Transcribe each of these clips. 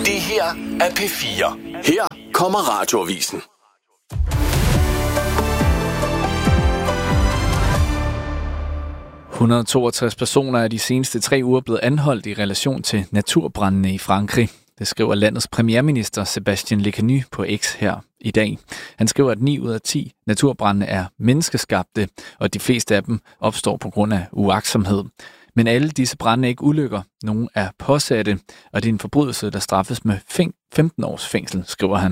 Det her er P4. Her kommer Radioavisen. ...162 personer er de seneste 3 uger blevet anholdt i relation til naturbrandene i Frankrig. Det skriver landets premierminister Sébastien Lecornu på X her i dag. Han skriver, at 9 ud af 10 naturbrande er menneskeskabte, og de fleste af dem opstår på grund af uagtsomhed. Men alle disse brande er ikke ulykker. Nogle er påsatte, og det er en forbrydelse, der straffes med 15 års fængsel, skriver han.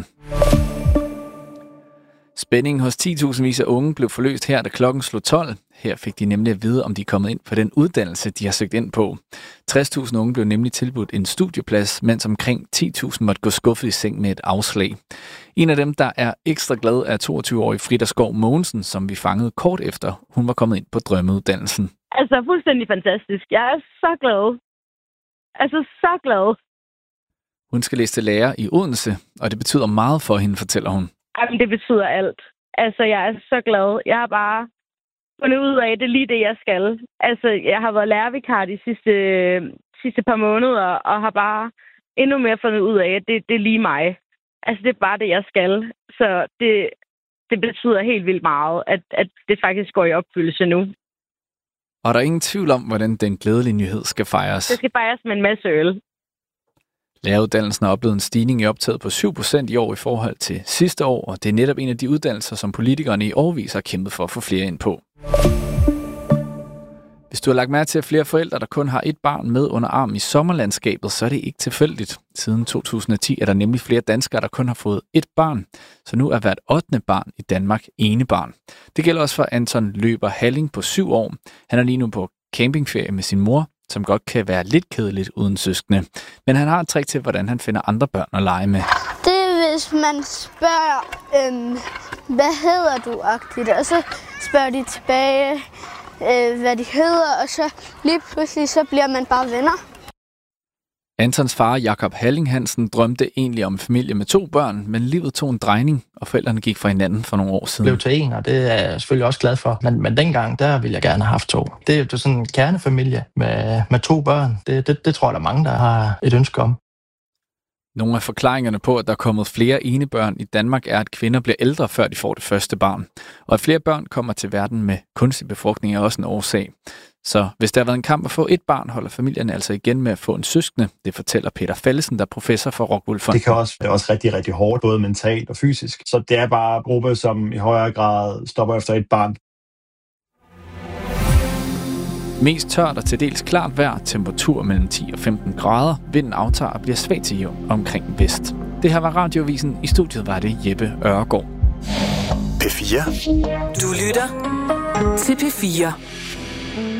Spændingen hos 10.000 af unge blev forløst her, da klokken slog 12. Her fik de nemlig at vide, om de er kommet ind på den uddannelse, de har søgt ind på. 60.000 unge blev nemlig tilbudt en studieplads, mens omkring 10.000 måtte gå skuffet i seng med et afslag. En af dem, der er ekstra glad, er 22-årige Frida Skov Mogensen, som vi fangede kort efter, hun var kommet ind på drømmeuddannelsen. Altså fuldstændig fantastisk. Jeg er så glad. Altså så glad. Hun skal læse til lærer i Odense, og det betyder meget for hende, fortæller hun. Jamen, det betyder alt. Altså, jeg er så glad. Jeg har bare fundet ud af, at det er lige det, jeg skal. Altså, jeg har været lærervikar de sidste par måneder, og har bare endnu mere fundet ud af, at det er lige mig. Altså, det er bare det, jeg skal. Så det betyder helt vildt meget, at det faktisk går i opfyldelse nu. Og der er ingen tvivl om, hvordan den glædelige nyhed skal fejres. Det skal fejres med en masse øl. Læreruddannelsen har oplevet en stigning i optaget på 7% i år i forhold til sidste år, og det er netop en af de uddannelser, som politikerne i årevis har kæmpet for at få flere ind på. Hvis du har lagt mærke til, at flere forældre, der kun har et barn med under armen i sommerlandskabet, så er det ikke tilfældigt. Siden 2010 er der nemlig flere danskere, der kun har fået et barn, så nu er hvert 8. barn i Danmark enebarn. Det gælder også for Anton Løber Halling på 7 år. Han er lige nu på campingferie med sin mor, som godt kan være lidt kedeligt uden søskende. Men han har et trick til, hvordan han finder andre børn at lege med. Det er, hvis man spørger, hvad hedder du-agtigt, og så spørger de tilbage, hvad de hedder, og så lige pludselig så bliver man bare venner. Antons far, Jakob Halling Hansen, drømte egentlig om en familie med 2 børn, men livet tog en drejning, og forældrene gik fra hinanden for nogle år siden. Blev til 1, og det er jeg selvfølgelig også glad for. Men dengang, der ville jeg gerne have haft 2. Det er jo sådan en kernefamilie med 2 børn. Det tror jeg, der er mange, der har et ønske om. Nogle af forklaringerne på, at der er kommet flere enebørn i Danmark, er, at kvinder bliver ældre, før de får det første barn. Og at flere børn kommer til verden med kunstig befrugtning er også en årsag. Så hvis der har været en kamp at få et barn, holder familierne altså igen med at få en søskende. Det fortæller Peter Fallesen, der er professor for Rockwool Fonden. Det kan også være rigtig, rigtig hårdt, både mentalt og fysisk. Så det er bare grupper, som i højere grad stopper efter et barn. Mest tørt og til dels klart vejr, temperatur mellem 10 og 15 grader. Vinden aftager og bliver svag til jævn omkring vest. Det her var Radioavisen. I studiet var det Jeppe Øregård. P4. Du lytter til P4.